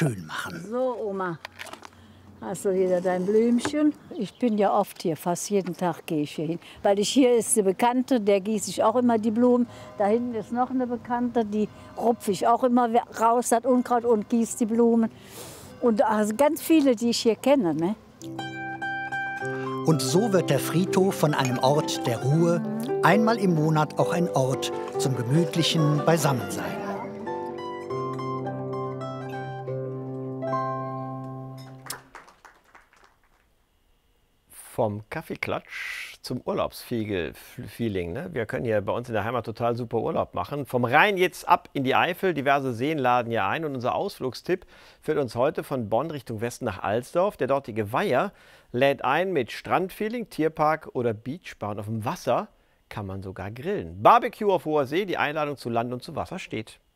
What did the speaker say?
schön machen. So, Oma, hast du wieder dein Blümchen? Ich bin ja oft hier, fast jeden Tag gehe ich hier hin. Weil hier ist die Bekannte, der gieße ich auch immer die Blumen. Da hinten ist noch eine Bekannte, die rupfe ich auch immer raus, das Unkraut und gieße die Blumen. Und also ganz viele, die ich hier kenne. Ne? Und so wird der Friedhof von einem Ort der Ruhe einmal im Monat auch ein Ort zum gemütlichen Beisammensein. Vom Kaffeeklatsch zum Urlaubsfeeling. Ne? Wir können hier bei uns in der Heimat total super Urlaub machen. Vom Rhein jetzt ab in die Eifel. Diverse Seen laden hier ein. Und unser Ausflugstipp führt uns heute von Bonn Richtung Westen nach Alsdorf. Der dortige Weiher lädt ein mit Strandfeeling, Tierpark oder Beachbar. Und auf dem Wasser kann man sogar grillen. Barbecue auf hoher See. Die Einladung zu Land und zu Wasser steht.